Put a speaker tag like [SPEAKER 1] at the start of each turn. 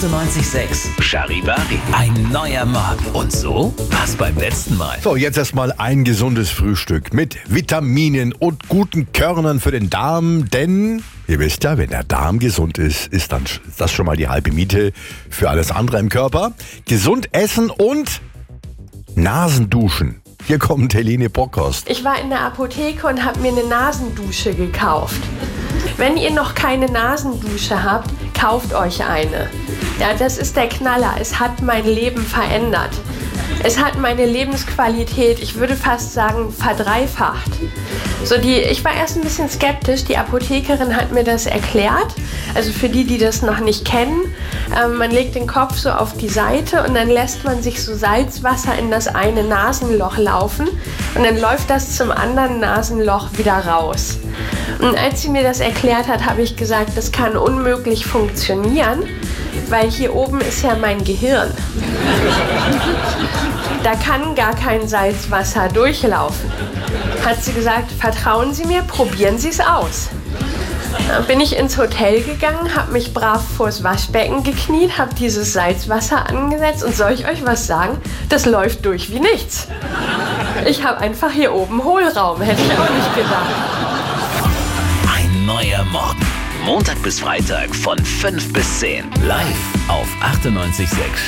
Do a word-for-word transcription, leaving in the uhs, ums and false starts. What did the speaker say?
[SPEAKER 1] achtundneunzig Komma sechs. Charivari. Ein neuer Morgen. Und so war's beim letzten Mal.
[SPEAKER 2] So, jetzt erstmal ein gesundes Frühstück mit Vitaminen und guten Körnern für den Darm, denn ihr wisst ja, wenn der Darm gesund ist, ist dann das schon mal die halbe Miete für alles andere im Körper. Gesund essen und Nasenduschen. Hier kommt Helene Brockhorst.
[SPEAKER 3] Ich war in der Apotheke und habe mir eine Nasendusche gekauft. Wenn ihr noch keine Nasendusche habt, kauft euch eine. Ja, das ist der Knaller. Es hat mein Leben verändert. Es hat meine Lebensqualität, ich würde fast sagen, verdreifacht. So die, ich war erst ein bisschen skeptisch. Die Apothekerin hat mir das erklärt. Also für die, die das noch nicht kennen, ähm, man legt den Kopf so auf die Seite und dann lässt man sich so Salzwasser in das eine Nasenloch laufen und dann läuft das zum anderen Nasenloch wieder raus. Und als sie mir das erklärt hat, habe ich gesagt, das kann unmöglich funktionieren, weil hier oben ist ja mein Gehirn. Da kann gar kein Salzwasser durchlaufen. Hat sie gesagt, vertrauen Sie mir, probieren Sie es aus. Dann bin ich ins Hotel gegangen, habe mich brav vors Waschbecken gekniet, habe dieses Salzwasser angesetzt und soll ich euch was sagen? Das läuft durch wie nichts. Ich habe einfach hier oben Hohlraum, hätte ich auch nicht gedacht.
[SPEAKER 1] Ein neuer Morgen. Montag bis Freitag von fünf bis zehn. Live auf achtundneunzig Komma sechs.